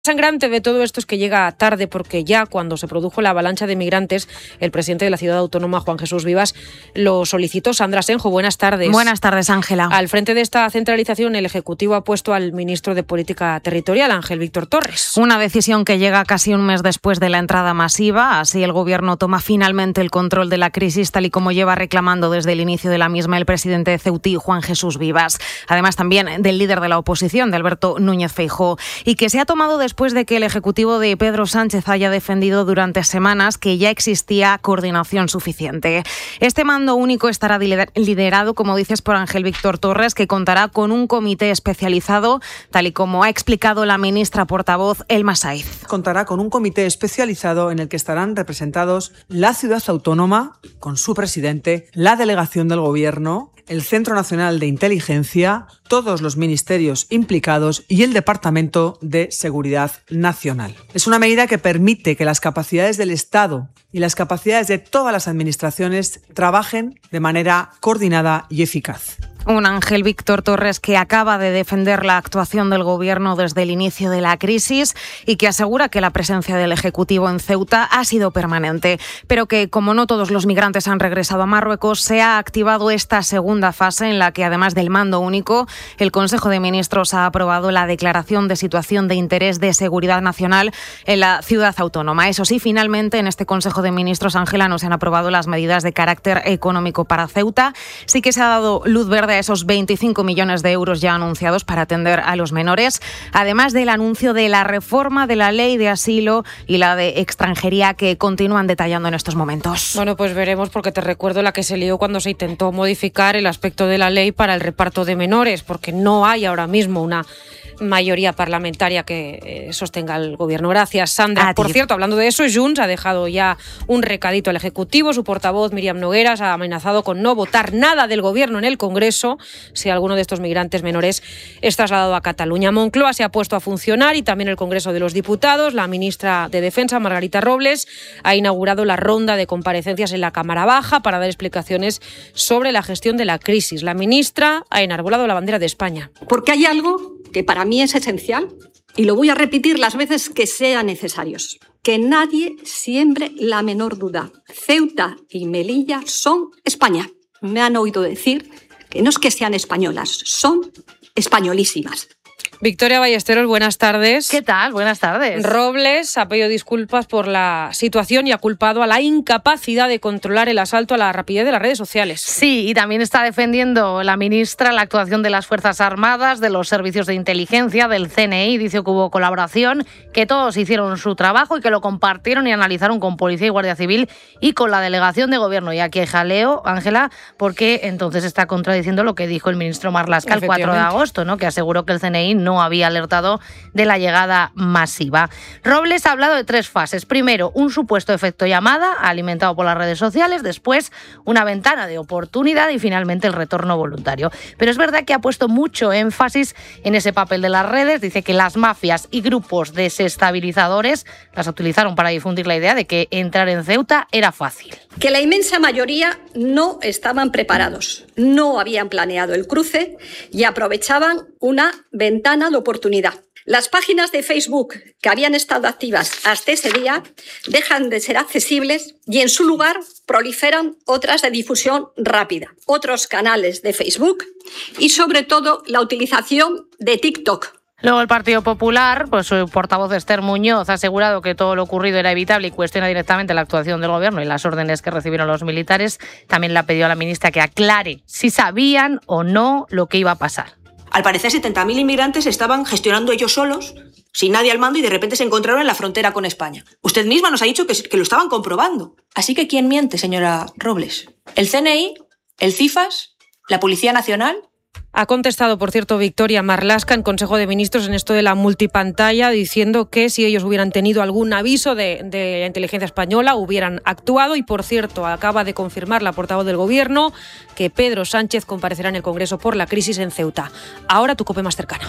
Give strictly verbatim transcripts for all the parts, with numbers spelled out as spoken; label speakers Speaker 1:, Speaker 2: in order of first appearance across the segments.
Speaker 1: Sangrante de todo esto es que llega tarde, porque ya cuando se produjo la avalancha de migrantes, el presidente de la ciudad autónoma, Juan Jesús Vivas, lo solicitó. Sandra Senjo, buenas tardes.
Speaker 2: Buenas tardes, Ángela.
Speaker 1: Al frente de esta centralización, el Ejecutivo ha puesto al ministro de Política Territorial, Ángel Víctor Torres.
Speaker 2: Una decisión que llega casi un mes después de la entrada masiva. Así el Gobierno toma finalmente el control de la crisis, tal y como lleva reclamando desde el inicio de la misma el presidente de Ceutí, Juan Jesús Vivas. Además también del líder de la oposición, de Alberto Núñez Feijóo, y que se ha tomado después después de que el Ejecutivo de Pedro Sánchez haya defendido durante semanas que ya existía coordinación suficiente. Este mando único estará liderado, como dices, por Ángel Víctor Torres, que contará con un comité especializado, tal y como ha explicado la ministra portavoz Elma Saiz.
Speaker 3: Contará con un comité especializado en el que estarán representados la ciudad autónoma, con su presidente, la delegación del Gobierno, el Centro Nacional de Inteligencia, todos los ministerios implicados y el Departamento de Seguridad Nacional. Es una medida que permite que las capacidades del Estado y las capacidades de todas las administraciones trabajen de manera coordinada y eficaz.
Speaker 2: Un Ángel Víctor Torres que acaba de defender la actuación del Gobierno desde el inicio de la crisis y que asegura que la presencia del Ejecutivo en Ceuta ha sido permanente, pero que, como no todos los migrantes han regresado a Marruecos, se ha activado esta segunda fase en la que, además del mando único, el Consejo de Ministros ha aprobado la declaración de situación de interés de seguridad nacional en la ciudad autónoma. Eso sí, finalmente en este Consejo de Ministros, Ángela, no se han aprobado las medidas de carácter económico para Ceuta. Sí que se ha dado luz verde a esos veinticinco millones de euros ya anunciados para atender a los menores, además del anuncio de la reforma de la ley de asilo y la de extranjería que continúan detallando en estos momentos.
Speaker 1: Bueno, pues veremos, porque te recuerdo la que se lió cuando se intentó modificar el aspecto de la ley para el reparto de menores, porque no hay ahora mismo una mayoría parlamentaria que eh, sostenga el Gobierno. Gracias, Sandra. Por cierto, hablando de eso, Junts ha dejado ya un recadito al Ejecutivo. Su portavoz, Míriam Nogueras, ha amenazado con no votar nada del Gobierno en el Congreso si alguno de estos migrantes menores es trasladado a Cataluña. Moncloa se ha puesto a funcionar y también el Congreso de los Diputados. La ministra de Defensa, Margarita Robles, ha inaugurado la ronda de comparecencias en la Cámara Baja para dar explicaciones sobre la gestión de la crisis. La ministra ha enarbolado la bandera de España.
Speaker 4: Porque hay algo que para mí es esencial, y lo voy a repetir las veces que sean necesarios. Que nadie siembre la menor duda. Ceuta y Melilla son España. Me han oído decir que no es que sean españolas, son españolísimas.
Speaker 1: Victoria Ballesteros, buenas tardes.
Speaker 2: ¿Qué tal? Buenas tardes.
Speaker 1: Robles ha pedido disculpas por la situación y ha culpado a la incapacidad de controlar el asalto a la rapidez de las redes sociales.
Speaker 2: Sí, y también está defendiendo la ministra la actuación de las Fuerzas Armadas, de los servicios de inteligencia, del C N I. Dice que hubo colaboración, que todos hicieron su trabajo y que lo compartieron y analizaron con Policía y Guardia Civil y con la Delegación de Gobierno. Y aquí hay jaleo, Ángela, porque entonces está contradiciendo lo que dijo el ministro Marlaska el cuatro de agosto, ¿no? Que aseguró que el C N I no no había alertado de la llegada masiva. Robles ha hablado de tres fases. Primero, un supuesto efecto llamada alimentado por las redes sociales. Después, una ventana de oportunidad y finalmente el retorno voluntario. Pero es verdad que ha puesto mucho énfasis en ese papel de las redes. Dice que las mafias y grupos desestabilizadores las utilizaron para difundir la idea de que entrar en Ceuta era fácil.
Speaker 4: Que la inmensa mayoría no estaban preparados, no habían planeado el cruce y aprovechaban una ventana de oportunidad. Las páginas de Facebook que habían estado activas hasta ese día dejan de ser accesibles y en su lugar proliferan otras de difusión rápida, otros canales de Facebook y sobre todo la utilización de TikTok.
Speaker 2: Luego el Partido Popular, pues su portavoz Esther Muñoz ha asegurado que todo lo ocurrido era evitable y cuestiona directamente la actuación del Gobierno y las órdenes que recibieron los militares. También le ha pedido a la ministra que aclare si sabían o no lo que iba a pasar.
Speaker 5: Al parecer, setenta mil inmigrantes estaban gestionando ellos solos, sin nadie al mando, y de repente se encontraron en la frontera con España. Usted misma nos ha dicho que, que lo estaban comprobando. Así que, ¿quién miente, señora Robles? ¿El C N I? ¿El CIFAS? ¿La Policía Nacional?
Speaker 1: Ha contestado, por cierto, Victoria Marlaska en Consejo de Ministros en esto de la multipantalla, diciendo que si ellos hubieran tenido algún aviso de, de la inteligencia española, hubieran actuado. Y, por cierto, acaba de confirmar la portavoz del Gobierno que Pedro Sánchez comparecerá en el Congreso por la crisis en Ceuta. Ahora tu COPE más cercana.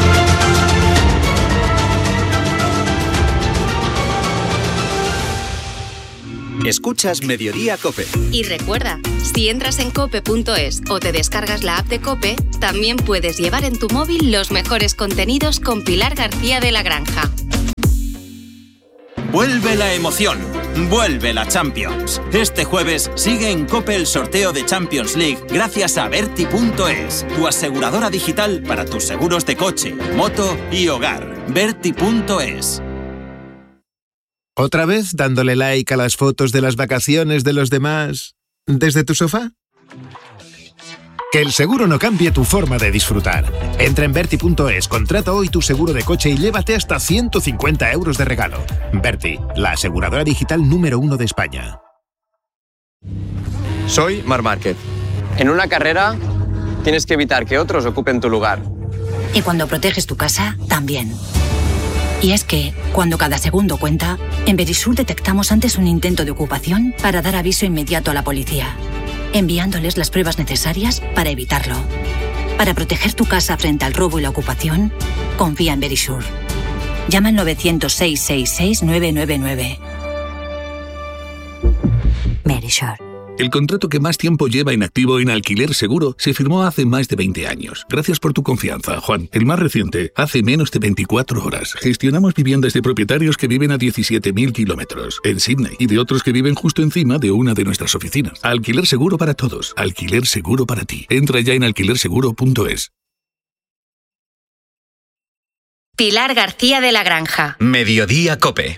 Speaker 6: Escuchas Mediodía COPE.
Speaker 7: Y recuerda, si entras en cope punto es o te descargas la app de COPE, también puedes llevar en tu móvil los mejores contenidos con Pilar García de la Granja.
Speaker 6: Vuelve la emoción, vuelve la Champions. Este jueves sigue en COPE el sorteo de Champions League gracias a Berti punto es, tu aseguradora digital para tus seguros de coche, moto y hogar. Berti punto es.
Speaker 8: ¿Otra vez dándole like a las fotos de las vacaciones de los demás desde tu sofá? Que el seguro no cambie tu forma de disfrutar. Entra en Berti punto es, contrata hoy tu seguro de coche y llévate hasta ciento cincuenta euros de regalo. Berti, la aseguradora digital número uno de España.
Speaker 9: Soy Marc Márquez. En una carrera tienes que evitar que otros ocupen tu lugar.
Speaker 10: Y cuando proteges tu casa, también. Y es que, cuando cada segundo cuenta, en Verisur detectamos antes un intento de ocupación para dar aviso inmediato a la policía, enviándoles las pruebas necesarias para evitarlo. Para proteger tu casa frente al robo y la ocupación, confía en Verisur. Llama al nueve cero cero, seis seis seis, nueve nueve nueve. Verisur.
Speaker 11: El contrato que más tiempo lleva inactivo en Alquiler Seguro se firmó hace más de veinte años. Gracias por tu confianza, Juan. El más reciente, hace menos de veinticuatro horas. Gestionamos viviendas de propietarios que viven a diecisiete mil kilómetros en Sydney y de otros que viven justo encima de una de nuestras oficinas. Alquiler Seguro para todos. Alquiler Seguro para ti. Entra ya en alquiler seguro punto es.
Speaker 7: Pilar García de la Granja.
Speaker 6: Mediodía COPE.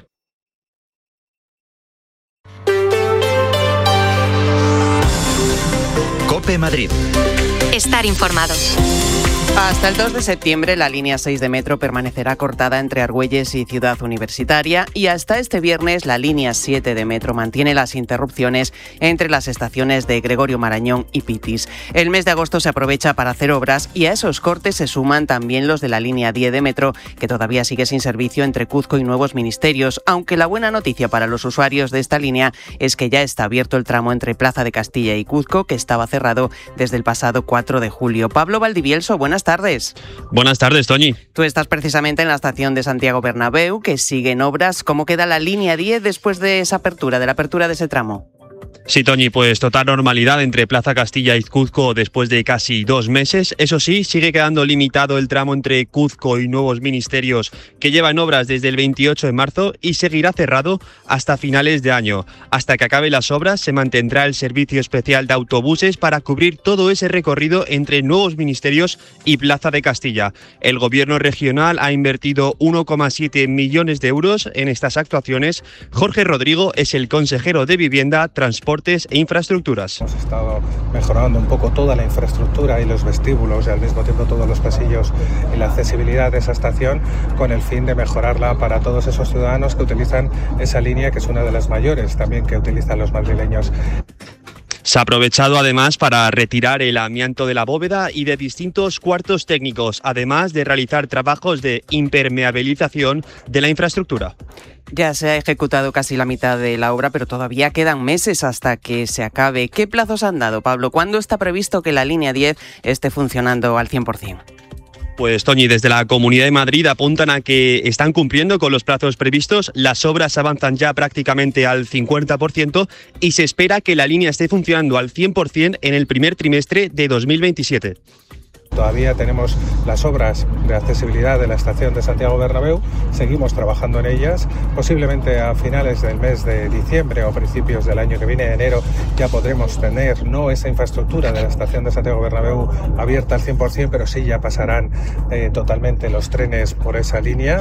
Speaker 6: COPE Madrid.
Speaker 7: Estar informado.
Speaker 12: Hasta el dos de septiembre la línea seis de metro permanecerá cortada entre Argüelles y Ciudad Universitaria y hasta este viernes la línea siete de metro mantiene las interrupciones entre las estaciones de Gregorio Marañón y Pitis. El mes de agosto se aprovecha para hacer obras y a esos cortes se suman también los de la línea diez de metro, que todavía sigue sin servicio entre Cuzco y Nuevos Ministerios, aunque la buena noticia para los usuarios de esta línea es que ya está abierto el tramo entre Plaza de Castilla y Cuzco, que estaba cerrado desde el pasado cuatro de julio. Pablo Valdivielso, buenas tardes.
Speaker 13: Buenas tardes, Toñi.
Speaker 12: Tú estás precisamente en la estación de Santiago Bernabéu, que sigue en obras. ¿Cómo queda la línea diez después de esa apertura, de la apertura de ese tramo?
Speaker 13: Sí, Toñi, pues total normalidad entre Plaza Castilla y Cuzco después de casi dos meses. Eso sí, sigue quedando limitado el tramo entre Cuzco y Nuevos Ministerios, que lleva en obras desde el veintiocho de marzo y seguirá cerrado hasta finales de año. Hasta que acaben las obras se mantendrá el servicio especial de autobuses para cubrir todo ese recorrido entre Nuevos Ministerios y Plaza de Castilla. El gobierno regional ha invertido uno coma siete millones de euros en estas actuaciones. Jorge Rodrigo es el consejero de Vivienda, Transporte e infraestructuras.
Speaker 14: Hemos estado mejorando un poco toda la infraestructura y los vestíbulos y al mismo tiempo todos los pasillos y la accesibilidad de esa estación con el fin de mejorarla para todos esos ciudadanos que utilizan esa línea, que es una de las mayores también que utilizan los madrileños.
Speaker 13: Se ha aprovechado además para retirar el amianto de la bóveda y de distintos cuartos técnicos, además de realizar trabajos de impermeabilización de la infraestructura.
Speaker 12: Ya se ha ejecutado casi la mitad de la obra, pero todavía quedan meses hasta que se acabe. ¿Qué plazos han dado, Pablo? ¿Cuándo está previsto que la línea diez esté funcionando al cien por ciento?
Speaker 13: Pues, Toñi, desde la Comunidad de Madrid apuntan a que están cumpliendo con los plazos previstos. Las obras avanzan ya prácticamente al cincuenta por ciento y se espera que la línea esté funcionando al cien por ciento en el primer trimestre de dos mil veintisiete.
Speaker 14: Todavía tenemos las obras de accesibilidad de la estación de Santiago Bernabéu, seguimos trabajando en ellas, posiblemente a finales del mes de diciembre o principios del año que viene, de enero, ya podremos tener no esa infraestructura de la estación de Santiago Bernabéu abierta al cien por ciento, pero sí ya pasarán eh, totalmente los trenes por esa línea.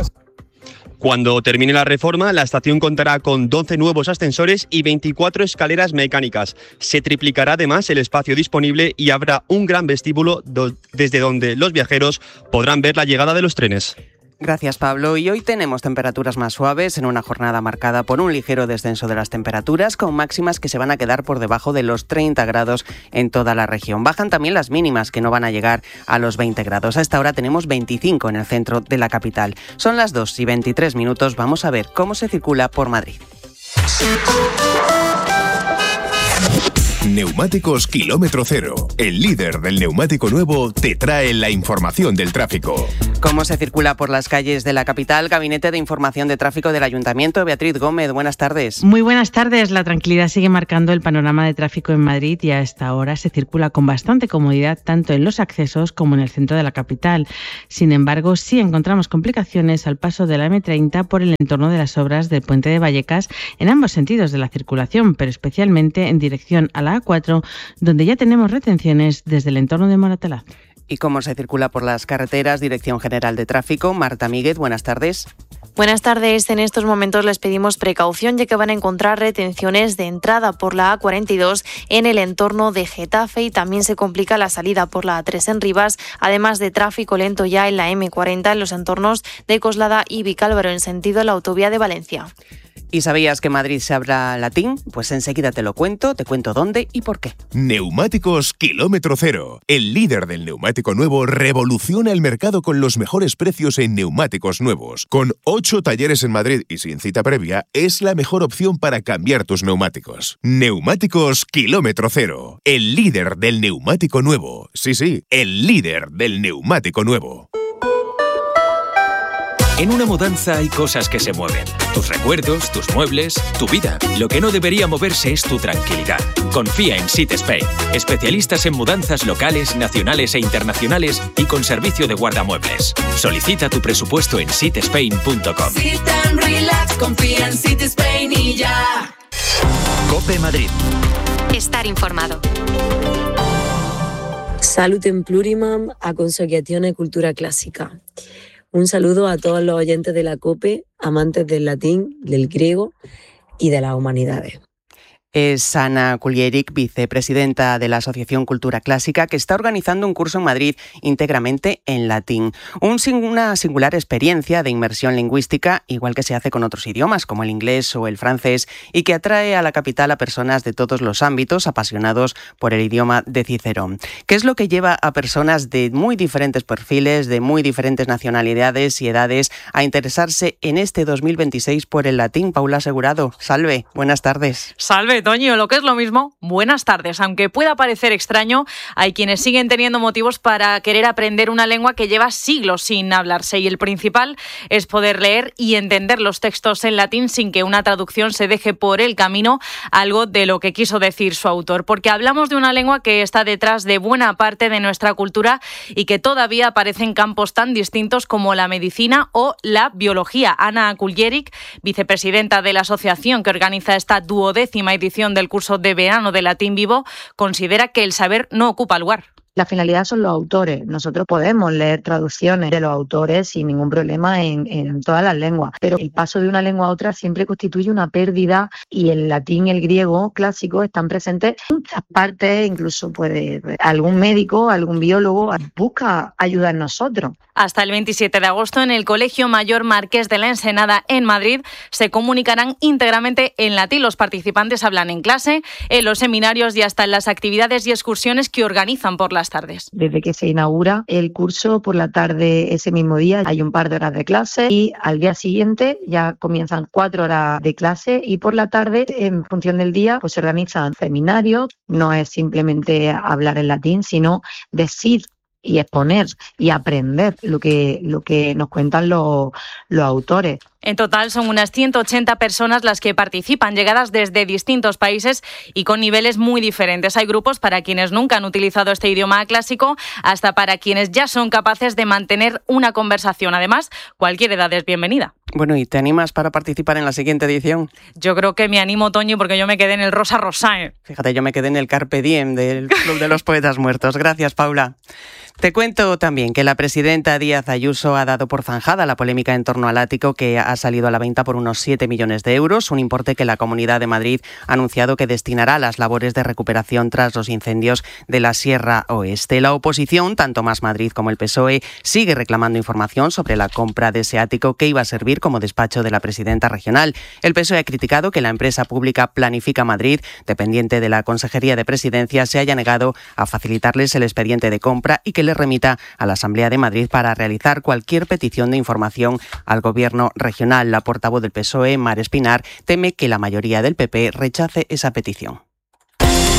Speaker 13: Cuando termine la reforma, la estación contará con doce nuevos ascensores y veinticuatro escaleras mecánicas. Se triplicará además el espacio disponible y habrá un gran vestíbulo do- desde donde los viajeros podrán ver la llegada de los trenes.
Speaker 12: Gracias, Pablo. Y hoy tenemos temperaturas más suaves en una jornada marcada por un ligero descenso de las temperaturas, con máximas que se van a quedar por debajo de los treinta grados en toda la región. Bajan también las mínimas, que no van a llegar a los veinte grados. A esta hora tenemos veinticinco en el centro de la capital. Son las dos y veintitrés minutos. Vamos a ver cómo se circula por Madrid.
Speaker 15: Neumáticos Kilómetro Cero, el líder del neumático nuevo, te trae la información del tráfico.
Speaker 12: ¿Cómo se circula por las calles de la capital? Gabinete de Información de Tráfico del Ayuntamiento. Beatriz Gómez, buenas tardes.
Speaker 15: Muy buenas tardes. La tranquilidad sigue marcando el panorama de tráfico en Madrid y a esta hora se circula con bastante comodidad tanto en los accesos como en el centro de la capital. Sin embargo, sí encontramos complicaciones al paso de la eme treinta por el entorno de las obras del Puente de Vallecas en ambos sentidos de la circulación, pero especialmente en dirección a la A cuatro, donde ya tenemos retenciones desde el entorno de Moratalaz.
Speaker 12: ¿Y cómo se circula por las carreteras? Dirección General de Tráfico. Marta Míguez, buenas tardes.
Speaker 16: Buenas tardes. En estos momentos les pedimos precaución ya que van a encontrar retenciones de entrada por la A cuarenta y dos en el entorno de Getafe y también se complica la salida por la A tres en Rivas, además de tráfico lento ya en la eme cuarenta en los entornos de Coslada y Vicálvaro en sentido a la autovía de Valencia.
Speaker 12: ¿Y sabías que Madrid se habla latín? Pues enseguida te lo cuento, te cuento dónde y por qué.
Speaker 17: Neumáticos Kilómetro Cero. El líder del neumático nuevo revoluciona el mercado con los mejores precios en neumáticos nuevos. Con ocho talleres en Madrid y sin cita previa, es la mejor opción para cambiar tus neumáticos. Neumáticos Kilómetro Cero. El líder del neumático nuevo. Sí, sí, el líder del neumático nuevo.
Speaker 18: En una mudanza hay cosas que se mueven. Tus recuerdos, tus muebles, tu vida. Lo que no debería moverse es tu tranquilidad. Confía en Sit Spain. Especialistas en mudanzas locales, nacionales e internacionales y con servicio de guardamuebles. Solicita tu presupuesto en sit spain punto com.
Speaker 19: Sit and relax, confía en Sit Spain y ya.
Speaker 18: COPE Madrid.
Speaker 7: Estar informado.
Speaker 20: Salutem plurimam a Consociazione Cultura Clásica. Un saludo a todos los oyentes de la COPE, amantes del latín, del griego y de las humanidades.
Speaker 12: Es Ana Kulieric, vicepresidenta de la Asociación Cultura Clásica, que está organizando un curso en Madrid íntegramente en latín. Un, una singular experiencia de inmersión lingüística, igual que se hace con otros idiomas como el inglés o el francés, y que atrae a la capital a personas de todos los ámbitos apasionados por el idioma de Cicerón. ¿Qué es lo que lleva a personas de muy diferentes perfiles, de muy diferentes nacionalidades y edades a interesarse en este dos mil veintiséis por el latín? Paula Asegurado, salve, buenas tardes.
Speaker 21: Salve, Toño, lo que es lo mismo, buenas tardes. Aunque pueda parecer extraño, hay quienes siguen teniendo motivos para querer aprender una lengua que lleva siglos sin hablarse y el principal es poder leer y entender los textos en latín sin que una traducción se deje por el camino, algo de lo que quiso decir su autor, porque hablamos de una lengua que está detrás de buena parte de nuestra cultura y que todavía aparece en campos tan distintos como la medicina o la biología. Ana Kulieric, vicepresidenta de la asociación que organiza esta duodécima edición del curso de verano de Latín Vivo, considera que el saber no ocupa lugar.
Speaker 22: La finalidad son los autores. Nosotros podemos leer traducciones de los autores sin ningún problema en, en todas las lenguas, pero el paso de una lengua a otra siempre constituye una pérdida y el latín y el griego clásico están presentes en muchas partes, incluso puede algún médico, algún biólogo busca ayudar a nosotros.
Speaker 21: Hasta el veintisiete de agosto en el Colegio Mayor Marqués de la Ensenada en Madrid se comunicarán íntegramente en latín. Los participantes hablan en clase, en los seminarios y hasta en las actividades y excursiones que organizan por las tardes.
Speaker 22: Desde que se inaugura el curso por la tarde ese mismo día hay un par de horas de clase y al día siguiente ya comienzan cuatro horas de clase y por la tarde en función del día pues se organizan seminarios. No es simplemente hablar en latín sino decir y exponer y aprender lo que, lo que nos cuentan los, los autores.
Speaker 21: En total son unas ciento ochenta personas las que participan, llegadas desde distintos países y con niveles muy diferentes. Hay grupos para quienes nunca han utilizado este idioma clásico, hasta para quienes ya son capaces de mantener una conversación. Además, cualquier edad es bienvenida.
Speaker 12: Bueno, ¿y te animas para participar en la siguiente edición?
Speaker 21: Yo creo que me animo, Toño, porque yo me quedé en el Rosa Rosae.
Speaker 12: Fíjate, yo me quedé en el Carpe Diem del Club de los Poetas Muertos. Gracias, Paula. Te cuento también que la presidenta Díaz Ayuso ha dado por zanjada la polémica en torno al ático que ha salido a la venta por unos siete millones de euros, un importe que la Comunidad de Madrid ha anunciado que destinará a las labores de recuperación tras los incendios de la Sierra Oeste. La oposición, tanto Más Madrid como el P S O E, sigue reclamando información sobre la compra de ese ático que iba a servir como despacho de la presidenta regional. El P S O E ha criticado que la empresa pública Planifica Madrid, dependiente de la Consejería de Presidencia, se haya negado a facilitarles el expediente de compra y que le remita a la Asamblea de Madrid para realizar cualquier petición de información al Gobierno regional. La portavoz del P S O E, Mar Espinar, teme que la mayoría del P P rechace esa petición.